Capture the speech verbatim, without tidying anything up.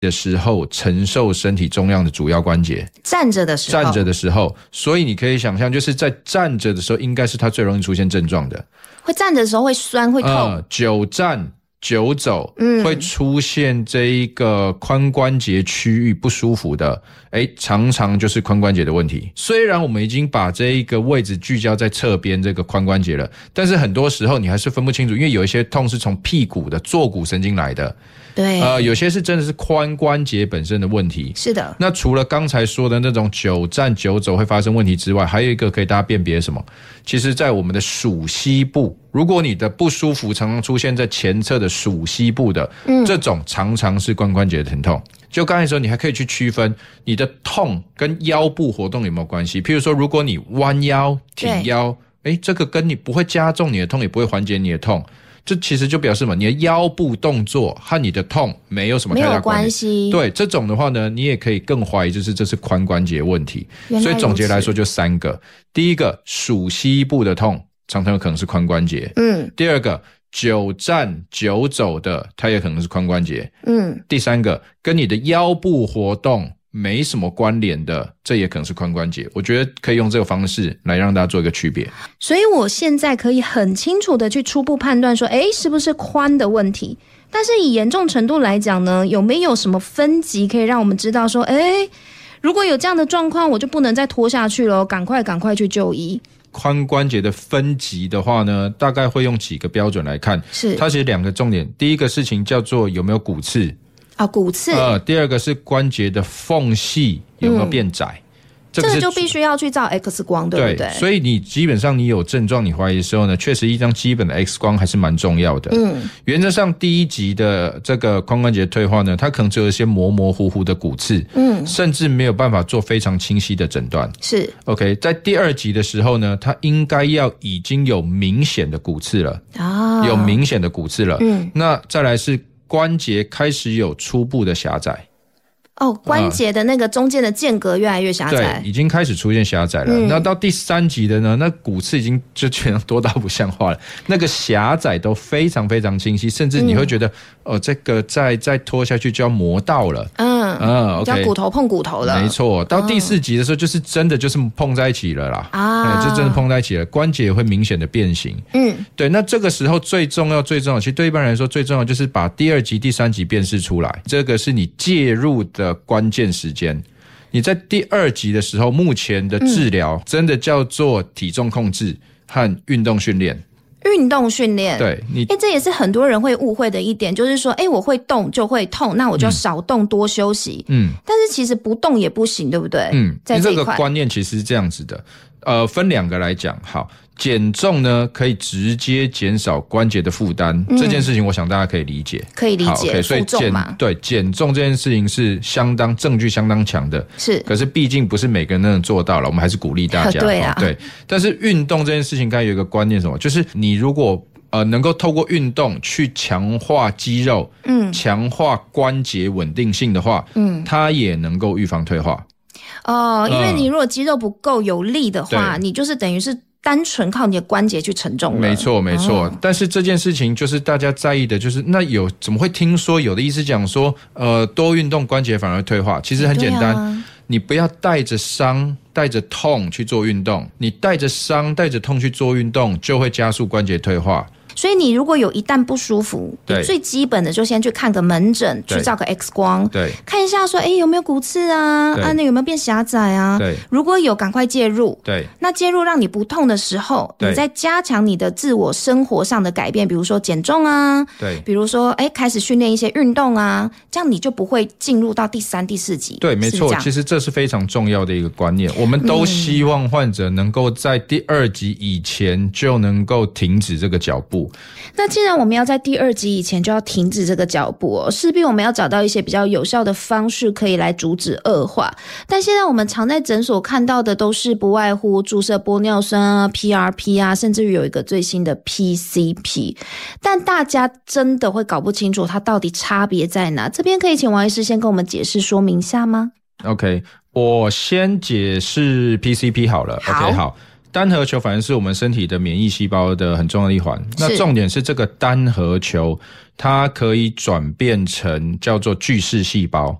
的时候承受身体重量的主要关节， 站着的时候， 站着的时候，所以你可以想象，就是在站着的时候，应该是它最容易出现症状的。 会站着的时候会酸会痛， 呃、久站久走、嗯、会出现这一个髋关节区域不舒服的，诶，常常就是髋关节的问题。虽然我们已经把这一个位置聚焦在侧边这个髋关节了，但是很多时候你还是分不清楚，因为有一些痛是从屁股的坐骨神经来的。 对， 呃，有些是真的是髋关节本身的问题。 是的。 那除了刚才说的那种久站久走会发生问题之外，还有一个可以大家辨别什么？其实在我们的属膝部，如果你的不舒服常常出现在前侧的属膝部的、嗯、这种常常是髋关节的疼痛。就刚才说，你还可以去区分你的痛跟腰部活动有没有关系。譬如说，如果你弯腰挺腰，诶，这个跟你不会加重你的痛，也不会缓解你的痛，这其实就表示什么？你的腰部动作和你的痛没有什么太大关系。对，这种的话呢，你也可以更怀疑就是这是髋关节问题。所以总结来说就三个：第一个，属膝部的痛常常有可能是髋关节；嗯，第二个，久站久走的，它也可能是髋关节；嗯，第三个，跟你的腰部活动没什么关联的，这也可能是髋关节。我觉得可以用这个方式来让大家做一个区别。 所以我现在可以很清楚的去初步判断说，诶，是不是髋的问题？但是以严重程度来讲呢，有没有什么分级可以让我们知道说，诶，如果有这样的状况，我就不能再拖下去了，赶快赶快去就医。 髋关节的分级的话呢，大概会用几个标准来看。 是， 它其实两个重点，第一个事情叫做有没有骨刺。 啊，骨刺。 呃，第二个是关节的缝隙有没有变窄。嗯， 这个就必须要去照 X 光，对不对？ 对，所以你基本上你有症状你怀疑的时候呢，确实一张基本的 X 光还是蛮重要的。嗯，原则上第一级的这个髋关节退化呢，它可能只有一些模模糊糊的骨刺，嗯，甚至没有办法做非常清晰的诊断。 是 OK， 在第二级的时候呢，它应该要已经有明显的骨刺了啊，有明显的骨刺了。嗯，那再来是关节开始有初步的狭窄。 哦，关节的那个中间的间隔越来越狭窄， 对，已经开始出现狭窄了。嗯，那到第三级的呢，那骨刺已经就全多到不像话了，那个狭窄都非常非常清晰，甚至你会觉得，嗯、哦，这个再再拖下去就要磨到了。嗯嗯 ，OK， 叫骨头碰骨头了。 没错，到第四级的时候，就是真的就是碰在一起了啦。啊，嗯，就真的碰在一起了，关节也会明显的变形。嗯，对，那这个时候最重要最重要，其实对一般人来说最重要就是把第二级、第三级辨识出来，这个是你介入的关键时间。你在第二级的时候，目前的治疗真的叫做体重控制和运动训练。 运动训练， 对你， 欸，这也是很多人会误会的一点，就是说，欸，我会动就会痛，那我就少动多休息。嗯，但是其实不动也不行，对不对？ 嗯， 在这一块， 这个观念其实是这样子的，呃，分两个来讲。好，减重呢可以直接减少关节的负担，嗯，这件事情我想大家可以理解， 可以理解。 okay，所以减对减重这件事情是相当证据相当强的， 是。 可是毕竟不是每个人都能做到了，我们还是鼓励大家。 对啊， 对。但是运动这件事情，该有一个观念是什么？就是你如果呃能够透过运动去强化肌肉，嗯，强化关节稳定性的话，嗯，它也能够预防退化。 哦，因为你如果肌肉不够有力的话，嗯，你就是等于是单纯靠你的关节去承重了。 没错没错，哦，但是这件事情就是大家在意的，就是那有怎么会听说有的医师讲说，呃，多运动关节反而会退化？其实很简单，啊，你不要带着伤带着痛去做运动，你带着伤带着痛去做运动，就会加速关节退化。 所以你如果有一旦不舒服，你最基本的就先去看个门诊，去照个 X 光，对，看一下说，哎，有没有骨刺啊？啊，那有没有变狭窄啊？对，如果有，赶快介入。对，那介入让你不痛的时候，你再加强你的自我生活上的改变，比如说减重啊，对，比如说，哎，开始训练一些运动啊，这样你就不会进入到第三、第四级。 对，没错，其实这是非常重要的一个观念，我们都希望患者能够在第二级以前就能够停止这个脚步。 那既然我们要在第二集以前就要停止这个脚步哦，势必我们要找到一些比较有效的方式可以来阻止恶化。但现在我们常在诊所看到的都是不外乎注射玻尿酸啊、P R P 啊，甚至于有一个最新的 P C P， 但大家真的会搞不清楚它到底差别在哪。这边可以请王医师先跟我们解释说明一下吗？ OK， 我先解释 P C P 好了。好 OK， 好， 单核球反正是我们身体的免疫细胞的很重要的一环。那重点是这个单核球，它可以转变成叫做巨噬细胞。